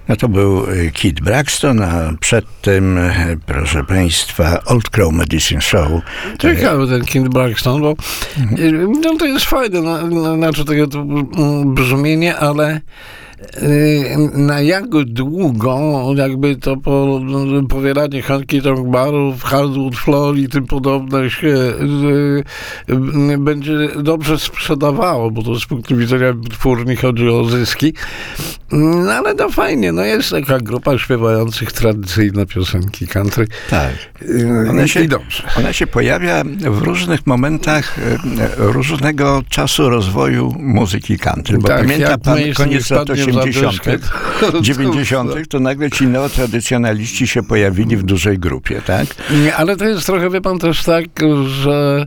No to był Kid Braxton, a przed tym, proszę państwa, Old Crow Medicine Show. Ciekawy ten Kid Braxton, bo no to jest fajne, znaczy tego brzmienie, ale na jak długo jakby to powielanie honky tonk barów, hardwood floor i tym podobne się będzie dobrze sprzedawało, bo to z punktu widzenia wytwórni chodzi o zyski. No ale to fajnie, no jest taka grupa śpiewających tradycyjne piosenki country. Tak. Ona się pojawia w różnych momentach różnego czasu rozwoju muzyki country, bo tak, pamięta pan koniec lat 80., 90., to nagle ci neotradycjonaliści się pojawili w dużej grupie, tak? Nie, ale to jest trochę, wie pan, też tak, że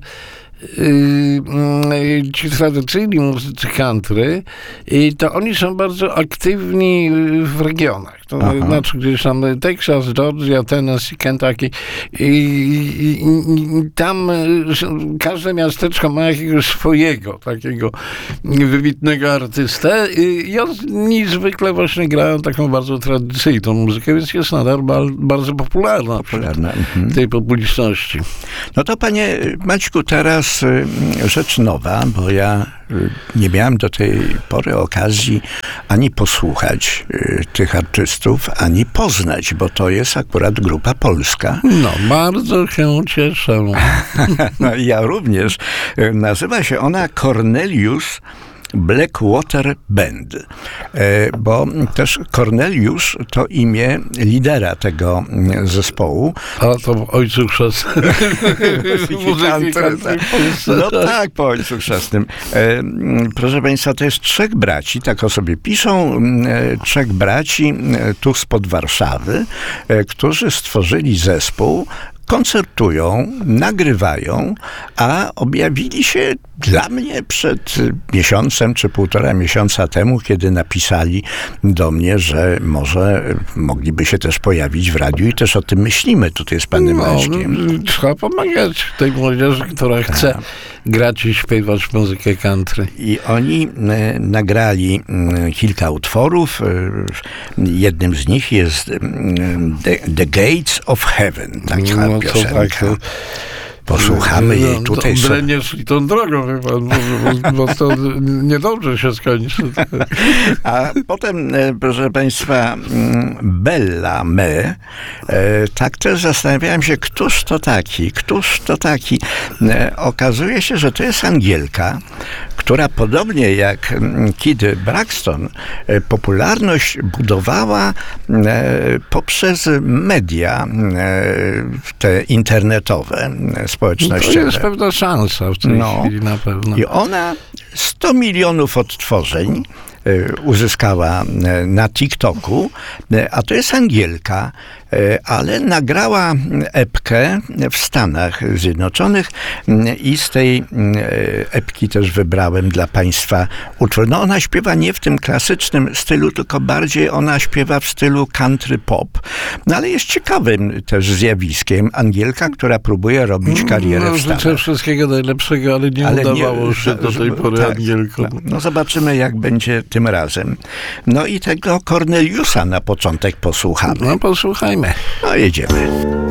ci tradycyjni muzycy country i to oni są bardzo aktywni w regionach. To znaczy gdzieś tam Texas, Georgia, Tennessee, Kentucky i tam każde miasteczko ma jakiegoś swojego takiego wybitnego artystę i oni zwykle właśnie grają taką bardzo tradycyjną muzykę, więc jest nadal bardzo popularna w tej publiczności. No to panie Maćku, teraz rzecz nowa, bo ja nie miałem do tej pory okazji ani posłuchać tych artystów, ani poznać, bo to jest akurat grupa polska. No, bardzo się cieszę. No, ja również. Nazywa się ona Cornelius Blackwater Band, bo też Corneliusz to imię lidera tego zespołu. A to ojcu chrzestnym. No tak, po ojcu chrzestnym. Proszę państwa, to jest trzech braci, tak o sobie piszą, trzech braci tu spod Warszawy, którzy stworzyli zespół, koncertują, nagrywają, a objawili się dla mnie przed miesiącem czy 1,5 miesiąca temu, kiedy napisali do mnie, że może mogliby się też pojawić w radiu i też o tym myślimy tutaj z panem Maćkiem. Trzeba pomagać tej młodzieży, która chce grać i śpiewać muzykę country. I oni nagrali kilka utworów. Jednym z nich jest The Gates of Heaven. Taka piosenka. Posłuchamy jej tutaj. Nie szli tą drogą, bo to niedobrze się skończy. A potem, proszę państwa, Bella Me. Tak też zastanawiałem się, któż to taki. Okazuje się, że to jest Angielka, która podobnie jak Kid Braxton popularność budowała poprzez media te internetowe, społecznościowe. To jest pewna szansa w tej chwili na pewno. I ona 100 milionów odtworzeń uzyskała na TikToku, a to jest Angielka, ale nagrała epkę w Stanach Zjednoczonych i z tej epki też wybrałem dla państwa utwór. No ona śpiewa nie w tym klasycznym stylu, tylko bardziej ona śpiewa w stylu country pop. No ale jest ciekawym też zjawiskiem Angielka, która próbuje robić karierę w Stanach. Życzę wszystkiego najlepszego, ale nie udawało się do tej pory Angielkom. No zobaczymy, jak będzie tym razem. No i tego Corneliusa na początek posłuchamy. No posłuchajmy. No jedziemy.